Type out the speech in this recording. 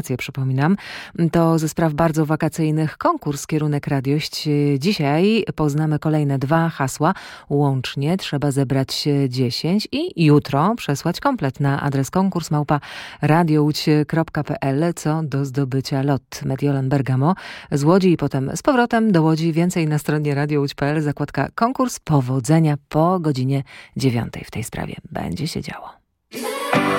Przypominam, to ze spraw bardzo wakacyjnych konkurs Kierunek Radiość. Dzisiaj poznamy kolejne 2 hasła. Łącznie trzeba zebrać 10 i jutro przesłać komplet na adres konkurs@radiołódź.pl co do zdobycia lot Mediolan Bergamo z Łodzi i potem z powrotem do Łodzi. Więcej na stronie radiołódź.pl, zakładka konkurs. Powodzenia po godzinie 9 w tej sprawie. Będzie się działo.